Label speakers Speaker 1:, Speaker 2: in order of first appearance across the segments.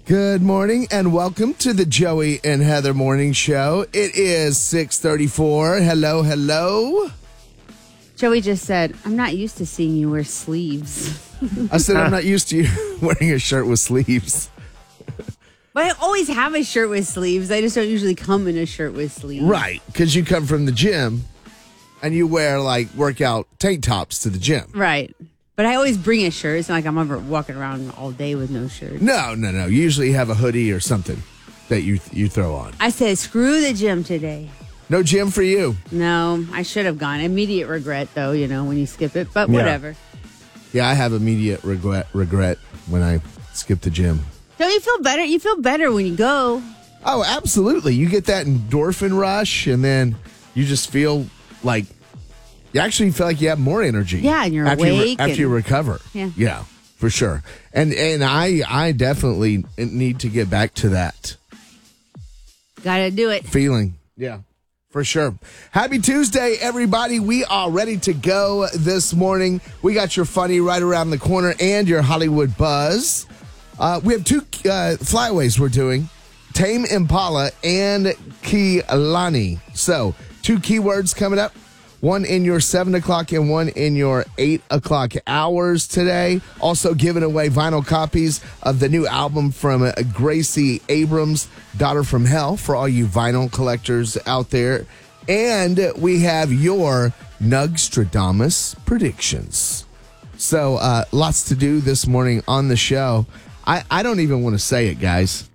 Speaker 1: Good morning and welcome to the Joey and Heather Morning Show. It is 6:34. Hello.
Speaker 2: Joey just said, I'm not used to seeing you wear sleeves.
Speaker 1: I said I'm not used to you wearing a shirt with sleeves.
Speaker 2: But I always have a shirt with sleeves. I just don't usually come in a shirt with sleeves.
Speaker 1: Right, because you come from the gym and you wear like workout tank tops to the gym.
Speaker 2: Right. But I always bring a shirt. It's not like I'm ever walking around all day with no shirt.
Speaker 1: No. You usually have a hoodie or something that you throw on.
Speaker 2: I said, screw the gym today.
Speaker 1: No gym for you.
Speaker 2: No, I should have gone. Immediate regret, though, when you skip it. But whatever.
Speaker 1: Yeah, I have immediate regret when I skip the gym.
Speaker 2: Don't you feel better? You feel better when you go.
Speaker 1: Oh, absolutely. You get that endorphin rush, and then you just feel like you actually feel like you have more energy.
Speaker 2: Yeah, and you're
Speaker 1: awake after
Speaker 2: and
Speaker 1: you recover.
Speaker 2: Yeah,
Speaker 1: for sure. And I definitely need to get back to that.
Speaker 2: Gotta do it.
Speaker 1: Feeling. Yeah, for sure. Happy Tuesday, everybody. We are ready to go this morning. We got your funny right around the corner and your Hollywood buzz. We have two flyaways we're doing. Tame Impala and Kehlani. So, two keywords coming up. One in your 7 o'clock and one in your 8 o'clock hours today. Also giving away vinyl copies of the new album from Gracie Abrams, Daughter from Hell, for all you vinyl collectors out there. And we have your Nugstradamus predictions. So lots to do this morning on the show. I don't even want to say it, guys.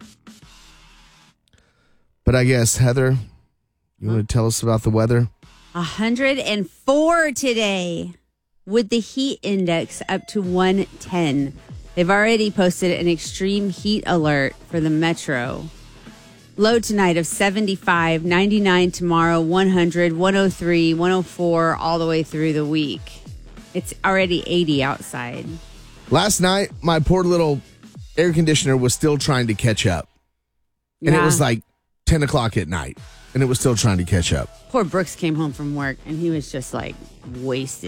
Speaker 1: But I guess, Heather, you want to tell us about the weather?
Speaker 2: 104 today with the heat index up to 110. They've already posted an extreme heat alert for the metro. Low tonight of 75, 99 tomorrow, 100, 103, 104, all the way through the week. It's already 80 outside.
Speaker 1: Last night, my poor little air conditioner was still trying to catch up. And it was like 10 o'clock at night. And it was still trying to catch up.
Speaker 2: Poor Brooks came home from work, and he was just, wasted.